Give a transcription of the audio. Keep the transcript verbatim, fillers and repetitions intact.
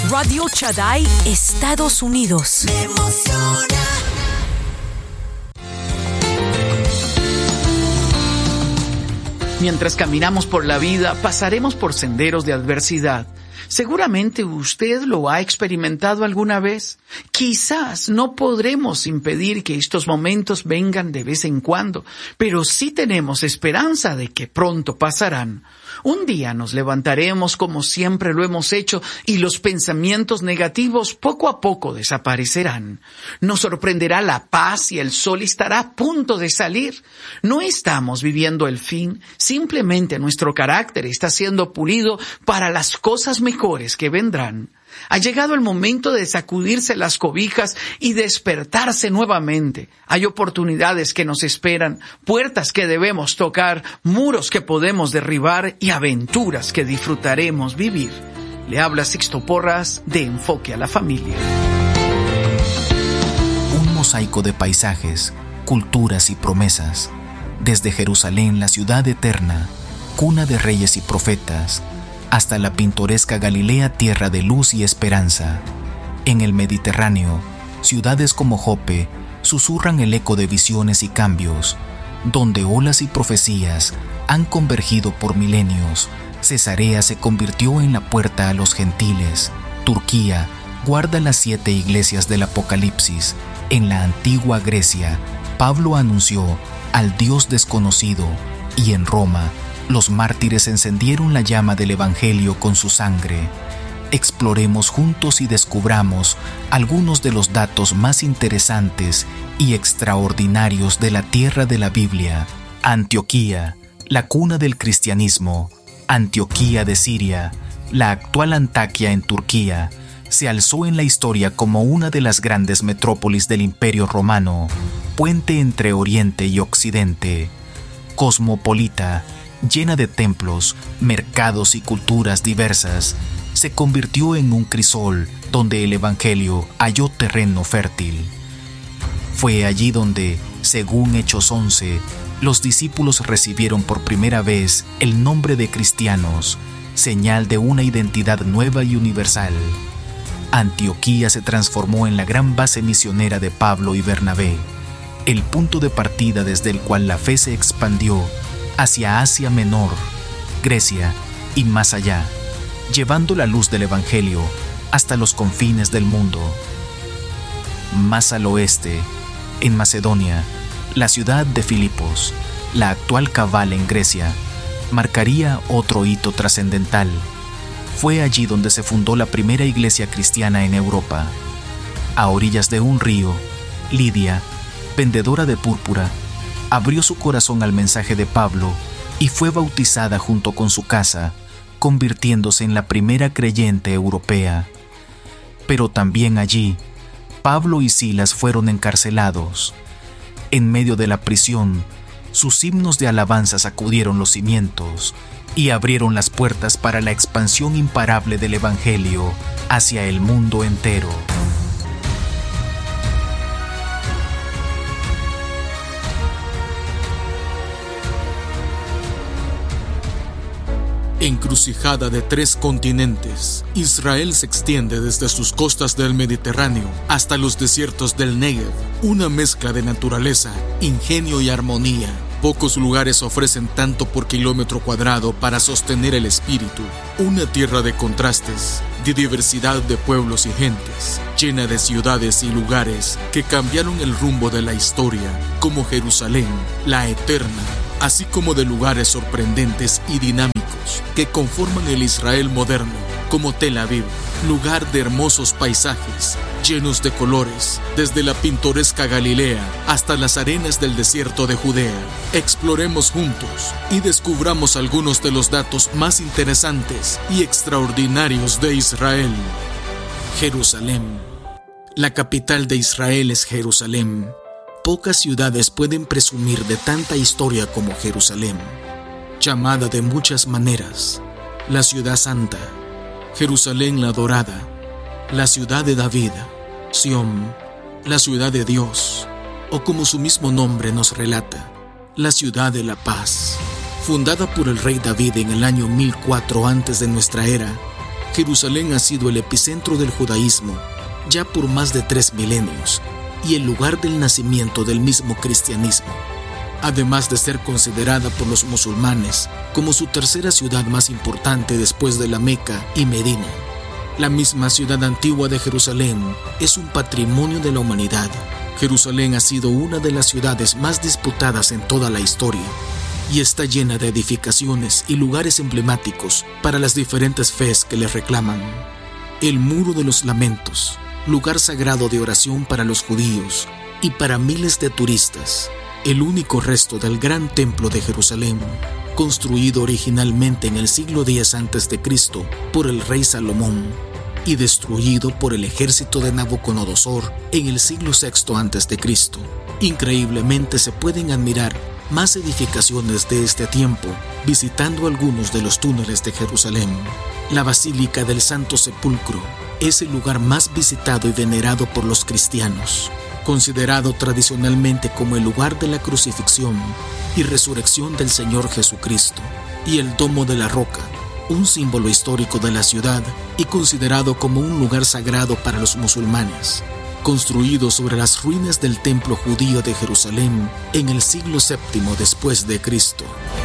Radio Shaddai, Estados Unidos. Me emociona. Mientras caminamos por la vida, pasaremos por senderos de adversidad. Seguramente usted lo ha experimentado alguna vez. Quizás no podremos impedir que estos momentos vengan de vez en cuando, pero sí tenemos esperanza de que pronto pasarán. Un día nos levantaremos como siempre lo hemos hecho y los pensamientos negativos poco a poco desaparecerán. Nos sorprenderá la paz y el sol estará a punto de salir. No estamos viviendo el fin, simplemente nuestro carácter está siendo pulido para las cosas mejores que vendrán. Ha llegado el momento de sacudirse las cobijas y despertarse nuevamente. Hay oportunidades que nos esperan, puertas que debemos tocar, muros que podemos derribar y aventuras que disfrutaremos vivir. Le habla Sixto Porras de Enfoque a la Familia. Un mosaico de paisajes, culturas y promesas. Desde Jerusalén, la ciudad eterna, cuna de reyes y profetas, hasta la pintoresca Galilea, tierra de luz y esperanza. En el Mediterráneo, ciudades como Jope susurran el eco de visiones y cambios, donde olas y profecías han convergido por milenios. Cesarea se convirtió en la puerta a los gentiles. Turquía guarda las siete iglesias del Apocalipsis. En la antigua Grecia, Pablo anunció al Dios desconocido, y en Roma, los mártires encendieron la llama del Evangelio con su sangre. Exploremos juntos y descubramos algunos de los datos más interesantes y extraordinarios de la tierra de la Biblia. Antioquía, la cuna del cristianismo. Antioquía de Siria, la actual Antaquia en Turquía, se alzó en la historia como una de las grandes metrópolis del Imperio Romano, puente entre Oriente y Occidente. Cosmopolita, llena de templos, mercados y culturas diversas, se convirtió en un crisol donde el Evangelio halló terreno fértil. Fue allí donde, según Hechos once, los discípulos recibieron por primera vez el nombre de cristianos, señal de una identidad nueva y universal. Antioquía se transformó en la gran base misionera de Pablo y Bernabé, el punto de partida desde el cual la fe se expandió hacia Asia Menor, Grecia y más allá, llevando la luz del Evangelio hasta los confines del mundo. Más al oeste, en Macedonia, la ciudad de Filipos, la actual Kavala en Grecia, marcaría otro hito trascendental. Fue allí donde se fundó la primera iglesia cristiana en Europa. A orillas de un río, Lidia, vendedora de púrpura, abrió su corazón al mensaje de Pablo y fue bautizada junto con su casa, convirtiéndose en la primera creyente europea. Pero también allí, Pablo y Silas fueron encarcelados. En medio de la prisión, sus himnos de alabanza sacudieron los cimientos y abrieron las puertas para la expansión imparable del Evangelio hacia el mundo entero. Encrucijada de tres continentes, Israel se extiende desde sus costas del Mediterráneo hasta los desiertos del Negev, una mezcla de naturaleza, ingenio y armonía. Pocos lugares ofrecen tanto por kilómetro cuadrado para sostener el espíritu. Una tierra de contrastes, de diversidad de pueblos y gentes, llena de ciudades y lugares que cambiaron el rumbo de la historia, como Jerusalén, la eterna, así como de lugares sorprendentes y dinámicos que conforman el Israel moderno, como Tel Aviv, lugar de hermosos paisajes, llenos de colores, desde la pintoresca Galilea hasta las arenas del desierto de Judea. Exploremos juntos y descubramos algunos de los datos más interesantes y extraordinarios de Israel. Jerusalén. La capital de Israel es Jerusalén. Pocas ciudades pueden presumir de tanta historia como Jerusalén. Llamada de muchas maneras, la ciudad santa, Jerusalén la dorada, la ciudad de David, Sión, la ciudad de Dios, o como su mismo nombre nos relata, la ciudad de la paz. Fundada por el rey David en el año mil cuatro antes de nuestra era, Jerusalén ha sido el epicentro del judaísmo ya por más de tres milenios y el lugar del nacimiento del mismo cristianismo, además de ser considerada por los musulmanes como su tercera ciudad más importante después de la Meca y Medina. La misma ciudad antigua de Jerusalén es un patrimonio de la humanidad. Jerusalén ha sido una de las ciudades más disputadas en toda la historia y está llena de edificaciones y lugares emblemáticos para las diferentes fes que le reclaman. El Muro de los Lamentos, lugar sagrado de oración para los judíos y para miles de turistas. El único resto del gran templo de Jerusalén, construido originalmente en el siglo diez antes de Cristo por el rey Salomón y destruido por el ejército de Nabucodonosor en el siglo sexto antes de Cristo. Increíblemente se pueden admirar más edificaciones de este tiempo visitando algunos de los túneles de Jerusalén. La Basílica del Santo Sepulcro es el lugar más visitado y venerado por los cristianos, considerado tradicionalmente como el lugar de la crucifixión y resurrección del Señor Jesucristo, y el Domo de la Roca, un símbolo histórico de la ciudad y considerado como un lugar sagrado para los musulmanes, construido sobre las ruinas del templo judío de Jerusalén en el siglo séptimo después de Cristo.